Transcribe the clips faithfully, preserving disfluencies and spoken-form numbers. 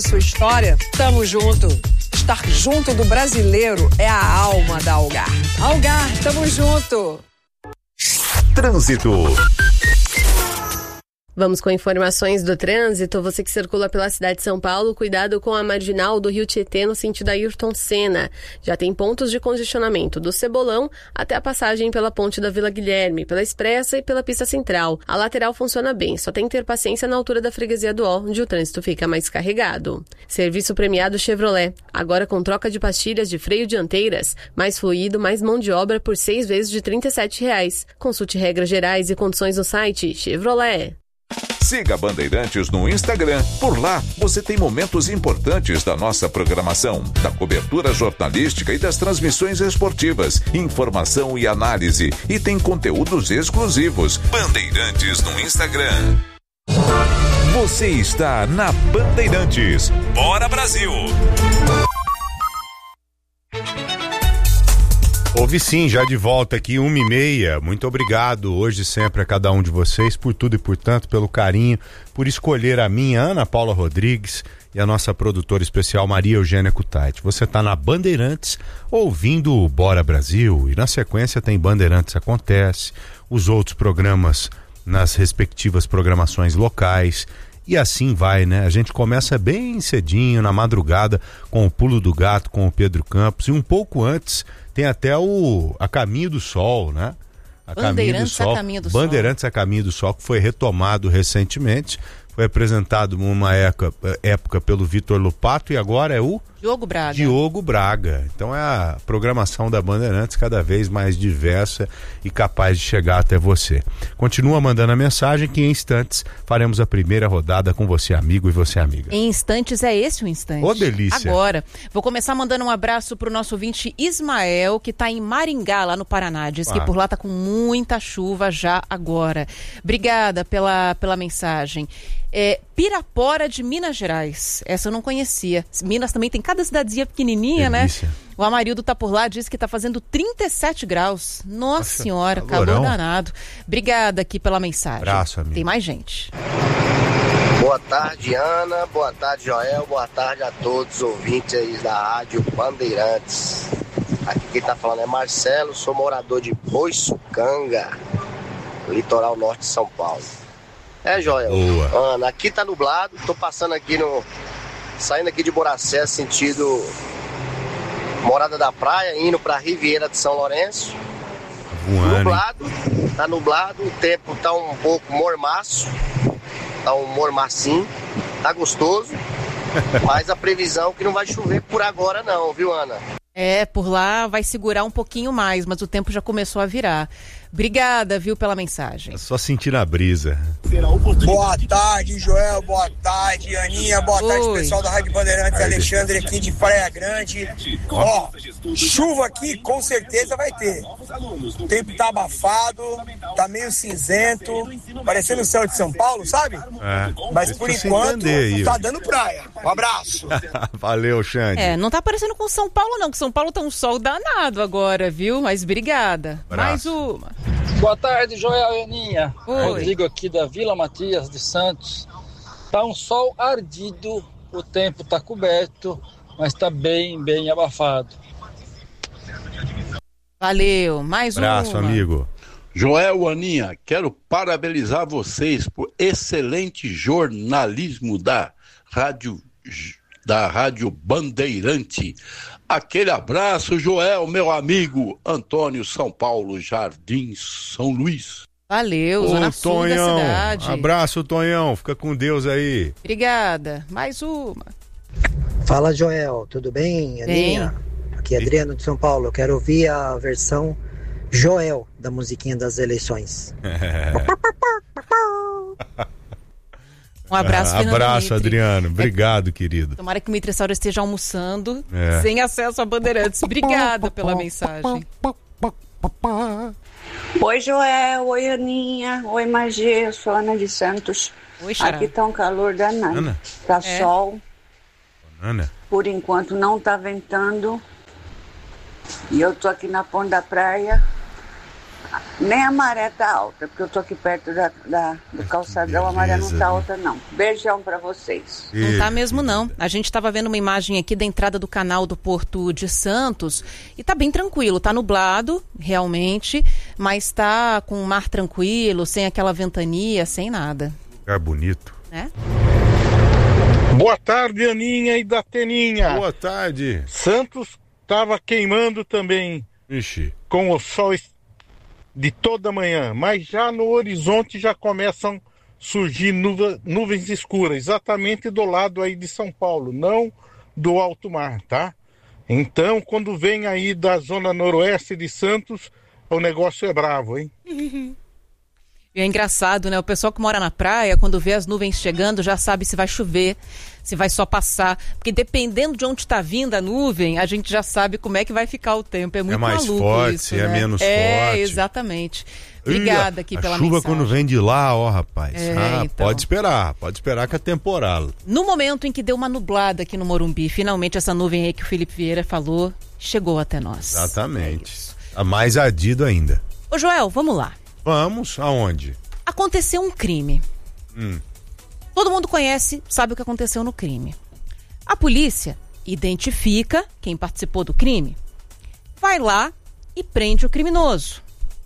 sua história, tamo junto. Estar junto do brasileiro é a alma da Algar. Algar, tamo junto. Trânsito. Vamos com informações do trânsito. Você que circula pela cidade de São Paulo, cuidado com a marginal do Rio Tietê no sentido Ayrton Senna. Já tem pontos de congestionamento do Cebolão até a passagem pela ponte da Vila Guilherme, pela Expressa e pela pista central. A lateral funciona bem, só tem que ter paciência na altura da freguesia do Ó, onde o trânsito fica mais carregado. Serviço premiado Chevrolet, agora com troca de pastilhas de freio dianteiras, mais fluido, mais mão de obra por seis vezes de trinta e sete reais. Consulte regras gerais e condições no site Chevrolet. Siga Bandeirantes no Instagram. Por lá, você tem momentos importantes da nossa programação, da cobertura jornalística e das transmissões esportivas, informação e análise. E tem conteúdos exclusivos. Bandeirantes no Instagram. Você está na Bandeirantes. Bora, Brasil! Ouve sim, já de volta aqui, uma e meia. Muito obrigado hoje sempre a cada um de vocês por tudo e por tanto, pelo carinho, por escolher a minha, Ana Paula Rodrigues, e a nossa produtora especial Maria Eugênia Kutaiti. Você está na Bandeirantes ouvindo o Bora Brasil, e na sequência tem Bandeirantes Acontece, os outros programas nas respectivas programações locais. E assim vai, né? A gente começa bem cedinho, na madrugada, com o Pulo do Gato, com o Pedro Campos, e um pouco antes tem até o A Caminho do Sol, né? A Bandeirantes Caminho do Sol, a Caminho do Sol. Bandeirantes a Caminho do Sol, que foi retomado recentemente, foi apresentado numa época, época pelo Vitor Lupato, e agora é o Diogo Braga. Diogo Braga. Então é a programação da Bandeirantes cada vez mais diversa e capaz de chegar até você. Continua mandando a mensagem que em instantes faremos a primeira rodada com você, amigo, e você, amiga. Em instantes é esse o instante. Ô, delícia. Agora, vou começar mandando um abraço pro nosso ouvinte Ismael, que tá em Maringá, lá no Paraná. Diz ah. que por lá tá com muita chuva já agora. Obrigada pela, pela mensagem. É, Pirapora de Minas Gerais. Essa eu não conhecia. Minas também tem cada cidadezinha pequenininha, delícia, né? O Amarildo tá por lá, diz que tá fazendo trinta e sete graus. Nossa, Nossa senhora, calorão. Calor danado. Obrigada aqui pela mensagem. Abraço, amigo. Tem mais gente. Boa tarde, Ana. Boa tarde, Joel. Boa tarde a todos os ouvintes aí da Rádio Bandeirantes. Aqui quem tá falando é Marcelo, sou morador de Boiçucanga, litoral norte de São Paulo. É, Joel. Boa. Ana, aqui tá nublado, tô passando aqui no... Saindo aqui de Boracé, sentido Morada da Praia, indo pra Riviera de São Lourenço. Voando. Nublado, tá nublado, o tempo tá um pouco mormaço, tá um mormacinho, tá gostoso, mas a previsão é que não vai chover por agora não, viu, Ana? É, por lá vai segurar um pouquinho mais, mas o tempo já começou a virar. Obrigada, viu, pela mensagem. É só sentir a brisa. Boa tarde, Joel. Boa tarde, Aninha. Boa Oi. tarde, pessoal da Rádio Bandeirantes. Aí, Alexandre aqui de Praia Grande. Ó, chuva aqui com certeza vai ter. O tempo tá abafado, tá meio cinzento, parecendo o céu de São Paulo, sabe? É, mas por enquanto aí, tá dando praia. Um abraço. Valeu, Xande. É, não tá parecendo com São Paulo não, que São Paulo tá um sol danado agora, viu? Mas obrigada. Abraço. Mais uma. Boa tarde, Joel e Aninha. Oi. Rodrigo aqui da Vila Matias de Santos. Tá um sol ardido, o tempo tá coberto, mas tá bem, bem abafado. Valeu, mais um. Abraço, uma. amigo. Joel, Aninha, quero parabenizar vocês por excelente jornalismo da Rádio, da Rádio Bandeirante. Aquele abraço, Joel, meu amigo Antônio, São Paulo, Jardim, São Luís. Valeu, Ô, Zona Sul Tonhão, da cidade. Abraço, Tonhão, fica com Deus aí. Obrigada, mais uma. Fala, Joel, tudo bem, Aninha? Bem. Aqui é Adriano de São Paulo, eu quero ouvir a versão Joel da musiquinha das eleições. Um abraço, ah, Fernando Abraço, Mitre. Adriano. Obrigado, é, querido. Tomara que o Mitre Sauro esteja almoçando, é. sem acesso a Bandeirantes. Obrigada pela mensagem. Oi, Joel. Oi, Aninha. Oi, Magê. Eu sou Ana de Santos. Oi, Xará. Aqui tá um calor danado. Ana? Tá é. sol. Ana? Por enquanto não tá ventando. E eu tô aqui na ponta da praia. Nem a maré tá alta, porque eu tô aqui perto da, da, do calçadão, a maré não tá alta, não. Beijão pra vocês. Não tá mesmo, não. A gente tava vendo uma imagem aqui da entrada do canal do Porto de Santos e tá bem tranquilo, tá nublado, realmente, mas tá com o mar tranquilo, sem aquela ventania, sem nada. É bonito. É? Boa tarde, Aninha e Dateninha. Boa tarde. Santos tava queimando também. Ixi. Com o sol de toda manhã, mas já no horizonte já começam a surgir nuva, nuvens escuras, exatamente do lado aí de São Paulo, não do alto mar, tá? Então, quando vem aí da zona noroeste de Santos, o negócio é bravo, hein? E é engraçado, né? O pessoal que mora na praia, quando vê as nuvens chegando, já sabe se vai chover, se vai só passar. Porque dependendo de onde está vindo a nuvem, a gente já sabe como é que vai ficar o tempo. É muito maluco isso. É mais forte, isso, é né? menos é, forte. É, exatamente. Obrigada aqui a pela chuva mensagem. Quando vem de lá, ó, rapaz. É, ah, então. Pode esperar, pode esperar que é temporal. No momento em que deu uma nublada aqui no Morumbi, finalmente essa nuvem aí que o Felipe Vieira falou, chegou até nós. Exatamente. É mais adido ainda. Ô Joel, vamos lá. Vamos, aonde? Aconteceu um crime. Hum. Todo mundo conhece, sabe o que aconteceu no crime. A polícia identifica quem participou do crime, vai lá e prende o criminoso.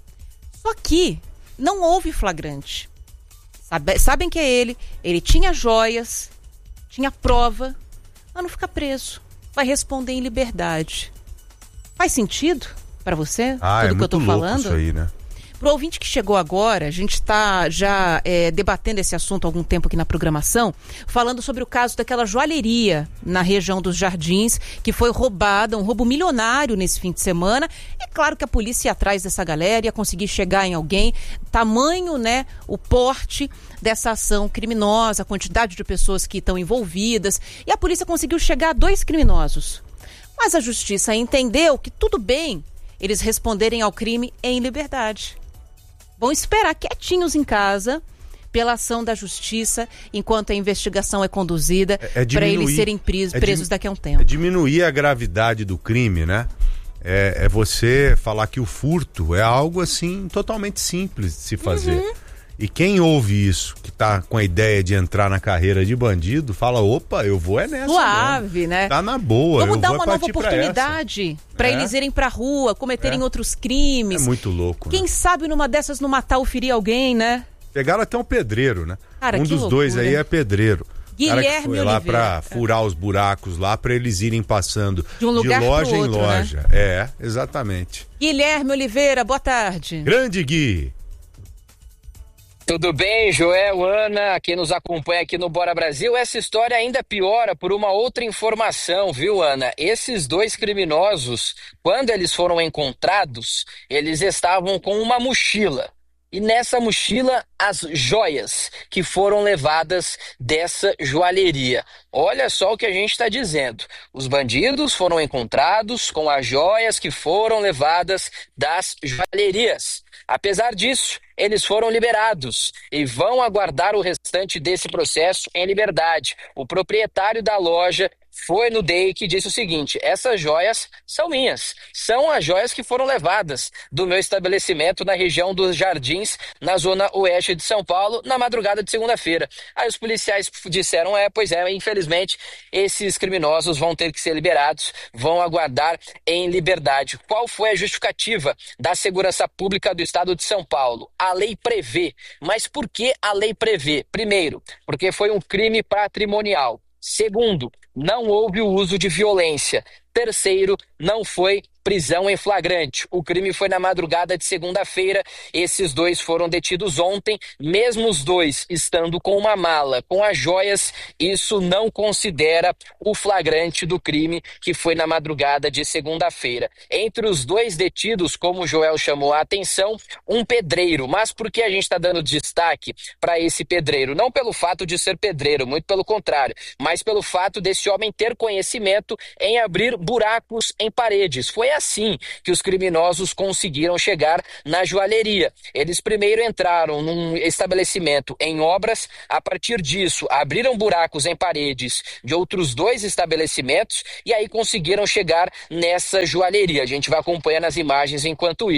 Só que não houve flagrante. Sabe, sabem que é ele, ele tinha joias, tinha prova, mas não fica preso. Vai responder em liberdade. Faz sentido para você? Ah, tudo é que eu tô muito louco falando? isso aí, né? Para o ouvinte que chegou agora, a gente está já é, debatendo esse assunto há algum tempo aqui na programação, falando sobre o caso daquela joalheria na região dos Jardins, que foi roubada, um roubo milionário nesse fim de semana. É claro que a polícia ia atrás dessa galera, ia conseguir chegar em alguém, tamanho, né, o porte dessa ação criminosa, a quantidade de pessoas que estão envolvidas, e a polícia conseguiu chegar a dois criminosos. Mas a justiça entendeu que tudo bem eles responderem ao crime em liberdade. Vão esperar quietinhos em casa pela ação da justiça enquanto a investigação é conduzida é, é para eles serem presos, é presos daqui a um tempo. É diminuir a gravidade do crime, né? É, é você falar que o furto é algo assim totalmente simples de se fazer. Uhum. E quem ouve isso, que tá com a ideia de entrar na carreira de bandido, fala, opa, eu vou é nessa. Suave, mesmo. né? Tá na boa. Vamos eu dar vou uma nova pra oportunidade para é. eles irem pra rua, cometerem é. outros crimes. É muito louco. Quem né? sabe numa dessas não matar ou ferir alguém, né? Pegaram até um pedreiro, né? Cara, um que dos loucura. dois aí é pedreiro. Guilherme cara que foi Oliveira. lá pra furar os buracos lá, pra eles irem passando de, um lugar de loja pro em outro, loja. Né? É, exatamente. Guilherme Oliveira, boa tarde. Grande Gui. Tudo bem, Joel, Ana, quem nos acompanha aqui no Bora Brasil. Essa história ainda piora por uma outra informação, viu, Ana? Esses dois criminosos, quando eles foram encontrados, eles estavam com uma mochila. E nessa mochila, as joias que foram levadas dessa joalheria. Olha só o que a gente está dizendo. Os bandidos foram encontrados com as joias que foram levadas das joalherias. Apesar disso, eles foram liberados e vão aguardar o restante desse processo em liberdade. O proprietário da loja foi no D E I C e disse o seguinte: essas joias são minhas, são as joias que foram levadas do meu estabelecimento na região dos Jardins, na zona oeste de São Paulo, na madrugada de segunda-feira. Aí os policiais disseram, é, pois é, infelizmente, esses criminosos vão ter que ser liberados, vão aguardar em liberdade. Qual foi a justificativa da Segurança Pública do Estado de São Paulo? A lei prevê. Mas por que a lei prevê? Primeiro, porque foi um crime patrimonial. Segundo, não houve o uso de violência. Terceiro, não foi prisão em flagrante. O crime foi na madrugada de segunda-feira. Esses dois foram detidos ontem, mesmo os dois estando com uma mala, com as joias. Isso não considera o flagrante do crime, que foi na madrugada de segunda-feira. Entre os dois detidos, como o Joel chamou a atenção, um pedreiro. Mas por que a gente está dando destaque para esse pedreiro? Não pelo fato de ser pedreiro, muito pelo contrário, mas pelo fato desse homem ter conhecimento em abrir buracos em paredes. Foi assim que os criminosos conseguiram chegar na joalheria. Eles primeiro entraram num estabelecimento em obras, a partir disso abriram buracos em paredes de outros dois estabelecimentos e aí conseguiram chegar nessa joalheria. A gente vai acompanhando as imagens enquanto isso.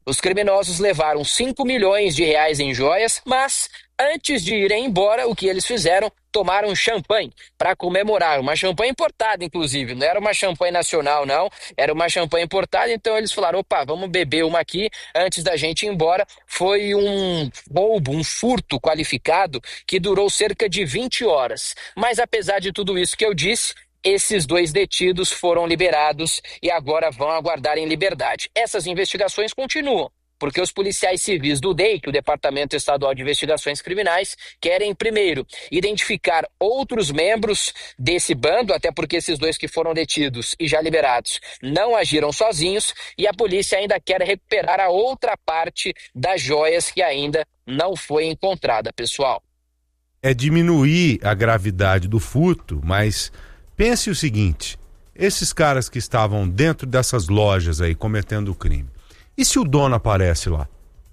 Os criminosos levaram cinco milhões de reais em joias, mas antes de irem embora, o que eles fizeram? Tomaram champanhe para comemorar. Uma champanhe importada, inclusive. Não era uma champanhe nacional, não. Era uma champanhe importada. Então eles falaram, opa, vamos beber uma aqui antes da gente ir embora. Foi um roubo, um furto qualificado que durou cerca de vinte horas. Mas apesar de tudo isso que eu disse, esses dois detidos foram liberados e agora vão aguardar em liberdade. Essas investigações continuam, porque os policiais civis do D E I C, o Departamento Estadual de Investigações Criminais, querem, primeiro, identificar outros membros desse bando, até porque esses dois que foram detidos e já liberados não agiram sozinhos, e a polícia ainda quer recuperar a outra parte das joias que ainda não foi encontrada, pessoal. É diminuir a gravidade do furto, mas pense o seguinte, esses caras que estavam dentro dessas lojas aí cometendo o crime, e se o dono aparece lá?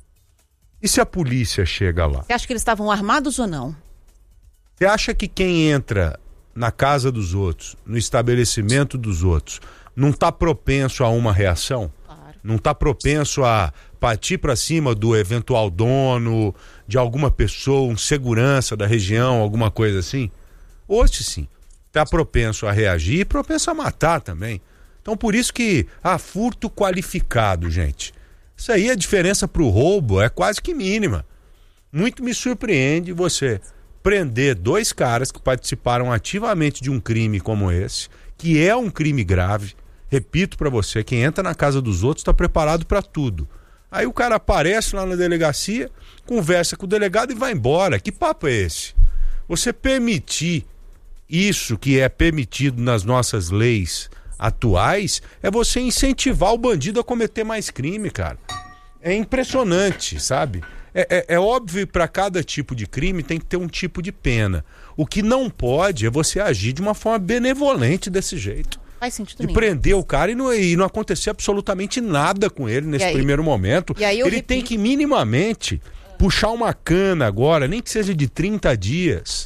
E se a polícia chega lá? Você acha que eles estavam armados ou não? Você acha que quem entra na casa dos outros, no estabelecimento dos outros, não está propenso a uma reação? Claro. Não está propenso a partir para cima do eventual dono, de alguma pessoa, um segurança da região, alguma coisa assim? Hoje sim. Está propenso a reagir e propenso a matar também. Então por isso que, ah, furto qualificado, gente. Isso aí, a diferença pro roubo é quase que mínima. Muito me surpreende você prender dois caras que participaram ativamente de um crime como esse, que é um crime grave. Repito para você, quem entra na casa dos outros está preparado para tudo. Aí o cara aparece lá na delegacia, conversa com o delegado e vai embora. Que papo é esse? Você permitir isso que é permitido nas nossas leis atuais é você incentivar o bandido a cometer mais crime, cara. É impressionante, sabe? É, é, é óbvio que para cada tipo de crime tem que ter um tipo de pena. O que não pode é você agir de uma forma benevolente desse jeito. Faz sentido de nenhum. Prender o cara e não, e não acontecer absolutamente nada com ele nesse aí, primeiro momento. Ele repito, tem que minimamente puxar uma cana agora, nem que seja de trinta dias,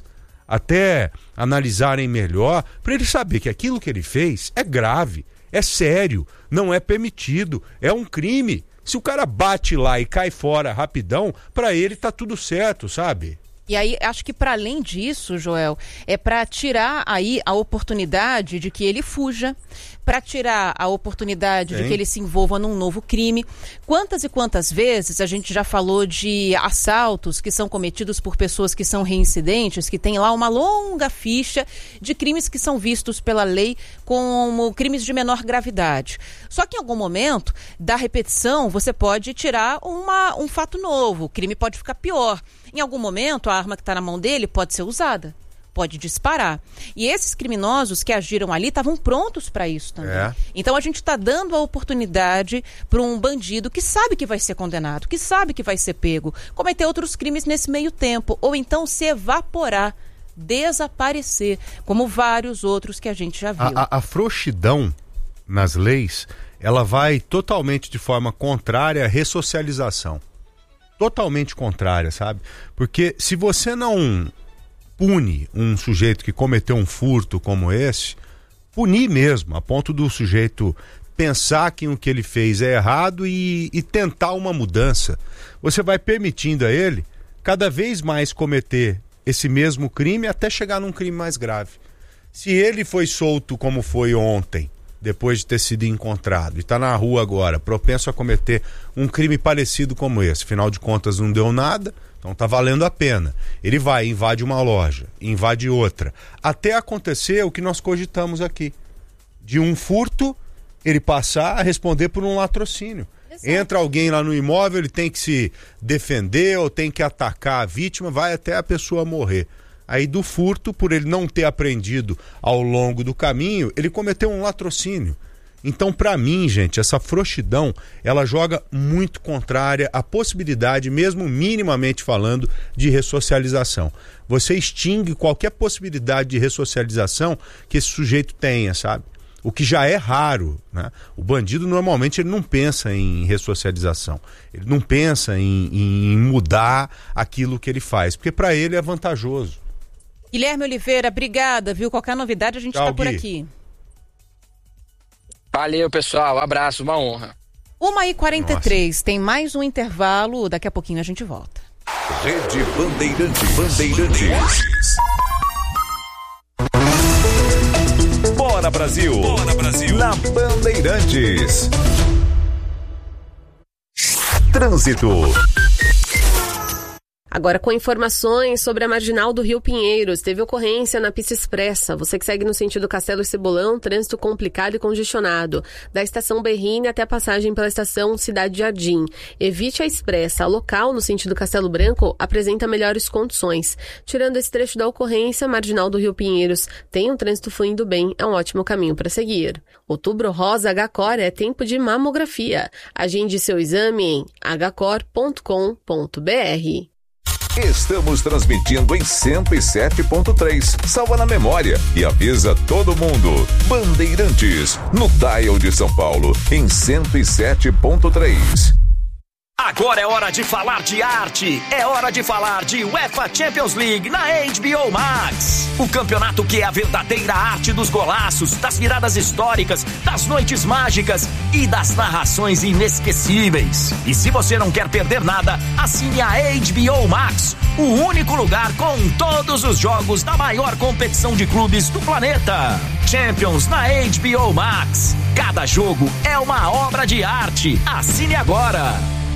até analisarem melhor, para ele saber que aquilo que ele fez é grave, é sério, não é permitido, é um crime. Se o cara bate lá e cai fora rapidão, para ele tá tudo certo, sabe? E aí, acho que para além disso, Joel, é para tirar aí a oportunidade de que ele fuja, para tirar a oportunidade Sim. de que ele se envolva num novo crime. Quantas e quantas vezes a gente já falou de assaltos que são cometidos por pessoas que são reincidentes, que têm lá uma longa ficha de crimes que são vistos pela lei como crimes de menor gravidade. Só que em algum momento, da repetição, você pode tirar uma, um fato novo, o crime pode ficar pior. Em algum momento, a arma que está na mão dele pode ser usada, pode disparar. E esses criminosos que agiram ali estavam prontos para isso também. É. Então a gente está dando a oportunidade para um bandido que sabe que vai ser condenado, que sabe que vai ser pego, cometer outros crimes nesse meio tempo, ou então se evaporar, desaparecer, como vários outros que a gente já viu. A, a, a frouxidão nas leis, ela vai totalmente de forma contrária à ressocialização. Totalmente contrária, sabe? Porque se você não pune um sujeito que cometeu um furto como esse, punir mesmo, a ponto do sujeito pensar que o que ele fez é errado e, e tentar uma mudança, você vai permitindo a ele cada vez mais cometer esse mesmo crime até chegar num crime mais grave. Se ele foi solto como foi ontem, depois de ter sido encontrado, e está na rua agora, propenso a cometer um crime parecido como esse, afinal de contas não deu nada, então tá valendo a pena. Ele vai, invade uma loja, invade outra, até acontecer o que nós cogitamos aqui, de um furto, ele passar a responder por um latrocínio. Exato. Entra alguém lá no imóvel, ele tem que se defender ou tem que atacar a vítima, vai até a pessoa morrer. Aí do furto, por ele não ter aprendido ao longo do caminho, ele cometeu um latrocínio. Então, para mim, gente, essa frouxidão, ela joga muito contrária à possibilidade, mesmo minimamente falando, de ressocialização. Você extingue qualquer possibilidade de ressocialização que esse sujeito tenha, sabe? O que já é raro, né? O bandido normalmente ele não pensa em ressocialização, ele não pensa em, em mudar aquilo que ele faz, porque para ele é vantajoso. Guilherme Oliveira, obrigada, viu? Qualquer novidade a gente está por aqui. Valeu, pessoal. Um abraço, uma honra. uma e quarenta e três, tem mais um intervalo, daqui a pouquinho a gente volta. Rede Bandeirantes. Bandeirantes. Bora Brasil. Bora Brasil. Na Bandeirantes. Trânsito. Agora com informações sobre a marginal do Rio Pinheiros, teve ocorrência na pista expressa. Você que segue no sentido Castelo e Cebolão, trânsito complicado e congestionado. Da estação Berrini até a passagem pela estação Cidade Jardim. Evite a expressa. A local, no sentido Castelo Branco, apresenta melhores condições. Tirando esse trecho da ocorrência, a marginal do Rio Pinheiros tem um trânsito fluindo bem, é um ótimo caminho para seguir. Outubro Rosa H C O R é tempo de mamografia. Agende seu exame em h cor ponto com ponto b r. Estamos transmitindo em cento e sete ponto três. Salva na memória e avisa todo mundo. Bandeirantes, no dial de São Paulo, em cento e sete ponto três. Agora é hora de falar de arte, é hora de falar de UEFA Champions League na H B O Max. O campeonato que é a verdadeira arte dos golaços, das viradas históricas, das noites mágicas e das narrações inesquecíveis. E se você não quer perder nada, assine a H B O Max, o único lugar com todos os jogos da maior competição de clubes do planeta. Champions na H B O Max. Cada jogo é uma obra de arte. Assine agora.